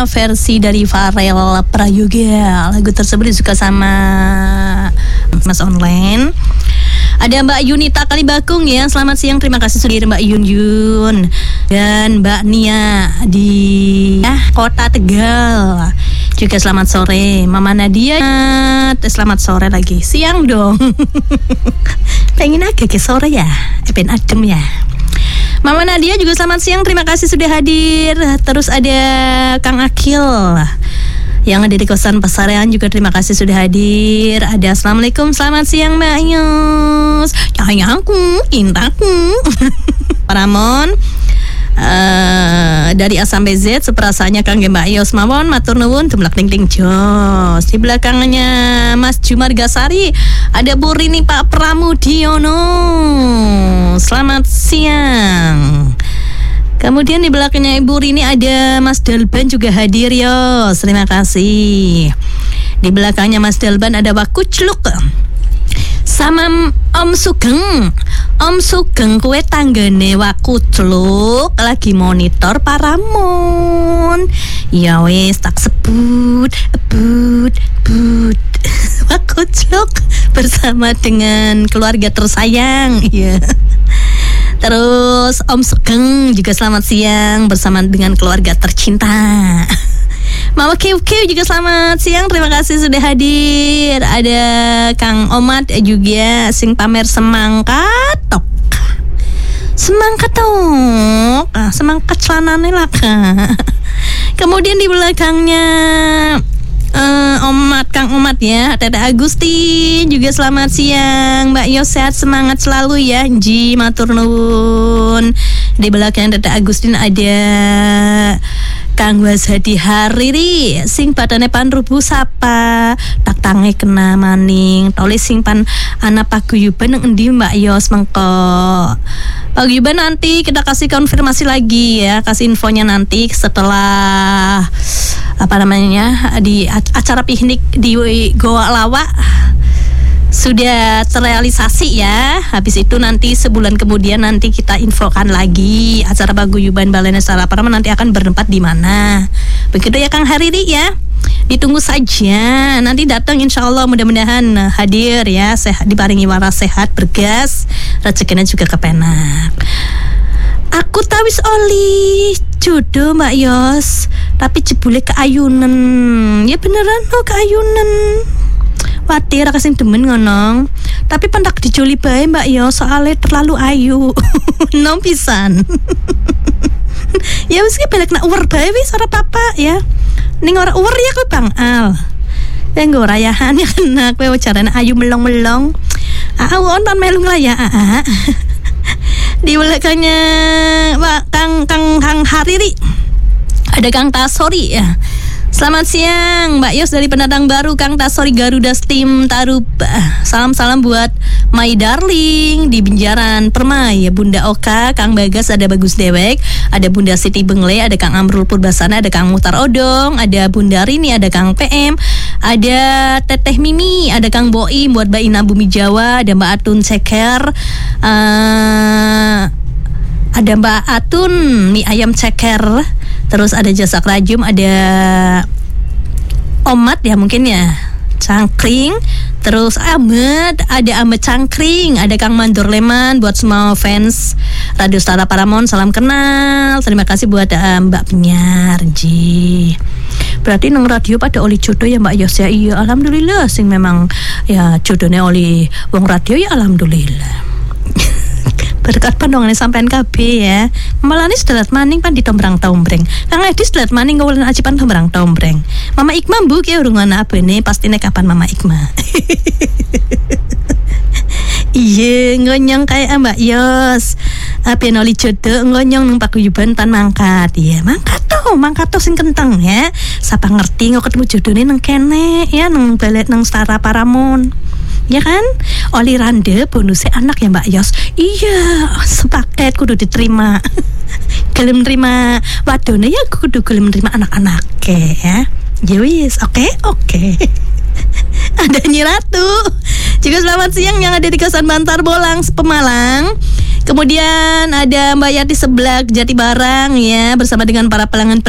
versi dari Farel Prayoga. Lagu tersebut disuka sama Mas Online. Ada Mbak Yunita Kalibakung ya. Selamat siang, terima kasih sudah Mbak Yun. Dan Mbak Nia di Kota Tegal juga selamat sore. Mama Nadia selamat sore lagi. Siang dong. Pengen agak ke sore ya, pengen adem ya. Mama Nadia juga selamat siang, terima kasih sudah hadir. Terus ada Kang Akil yang ada di kosan Pasarean juga terima kasih sudah hadir. Ada Assalamualaikum, selamat siang Mbak Yus. Sayangku, cintaku. Ramon dari A sampai Z seperasanya Kang Mbak Yos mawon matur nuwun temlak ting ting jos. Di belakangnya Mas Jumar Gasari ada Bu Rini Pak Pramudiono. Selamat siang. Kemudian di belakangnya Ibu Rini ada Mas Dalban juga hadir Yos. Terima kasih. Di belakangnya Mas Dalban ada Wakucluk sama Om Sugeng. Om Sugeng kue tanggane Wakucluk lagi monitor Paramon. Ya wes tak sebut Wakucluk bersama dengan keluarga tersayang ya. Terus Om Sugeng juga selamat siang bersama dengan keluarga tercinta. Mama Keu juga selamat siang, terima kasih sudah hadir. Ada Kang Omat juga sing pamer semangka tok. Semangka celanane lah Kak. Kemudian di belakangnya Kang Omat ya, Tete Agustin juga selamat siang. Mbak Yos sehat semangat selalu ya, Nji matur nuwun. Di belakang Tete Agustin ada Kang Washadi Hariri sing badane panrubu sapa tak tange kena maning tulis sing pan ana paguyuban nang endi Mbak Yos mengko. Paguyuban nanti kita kasih konfirmasi lagi ya, kasih infonya nanti setelah di acara piknik di Goa Lawa sudah terrealisasi ya. Habis itu nanti sebulan kemudian nanti kita infokan lagi acara paguyuban Balai Nusantara Paraman nanti akan bertempat di mana. Begitu ya Kang Hariri ya. Ditunggu saja. Nanti datang insyaallah mudah-mudahan hadir ya, sehat diparingi waras sehat bergas, rezekinya juga kepenak. Aku tawis oli jodoh Mbak Yos, tapi jebule keayunan. Ya beneran keayunan. Watir kasing demen ngonong. Tapi pendak dijoli bae Mbak Yos, soalnya terlalu ayu. Nom pisan. Ya wis ki balik nak uwer bae wis ora apa ya. Ning ora uwer ya kowe Bang Al. Ya nggo rayahan ya kena kowe jarane ayu melong-melong. Wonten melu nglaya. Di belakangnya Kang Hariri ada Kang Tasori ya. Selamat siang Mbak Yos dari pendatang baru Kang Tasori Garuda Steam Taruba. Salam-salam buat My Darling di Benjaran Permai ya, Bunda Oka, Kang Bagas, ada Bagus Dewek, ada Bunda Siti Bengle, ada Kang Amrul Purbasana, ada Kang Muhtar Odong, ada Bunda Rini, ada Kang PM, ada Teteh Mimi, ada Kang Boim buat Mbak Ina Bumi Jawa, ada Mbak Atun Ceker, ada Mbak Atun mie ayam ceker. Terus ada Jasak Rajum, ada Omat ya mungkin ya, Cangkring. Terus Ahmad, ada Ahmad Cangkring, ada Kang Mandor Leman buat semua fans Radio Stara Paramon, salam kenal. Terima kasih buat Mbak Penyiar Ji. Berarti nang radio pada oli jodoh ya Mbak Yos ya. Iya alhamdulillah sing memang ya jodohnya oli wong radio ya alhamdulillah. Berkat pandongannya sampean KB ya. Malane sedalat maning pan di tombrang tombreng. Kang Edi sedalat maning ngawulan ajipan tombrang tombreng. Mama Ikma mbuk ya urungan abene pastine kapan Mama Ikma. Iya ngonyong kayak Mbak Yos. Apian oli jodoh ngonyong nang paguyuban tan mangkat. Iya mangkat to sing kenteng ya. Sapa ngerti ngok ketemu jodohne nang kene ya nang balet nang Stara Paramon. Ya kan? Oli rande bonusnya anak ya Mbak Yos. Iya, sepaket kudu diterima. Gelem nerima wadone ya kudu gelem nerima anak-anak ya. Ya wis, oke. Ada Nyi Ratu. Juga selamat siang yang ada di kosan Bantar Bolang, Pemalang. Kemudian ada Mbak Yati Seblak Jati Barang ya bersama dengan para pelanggan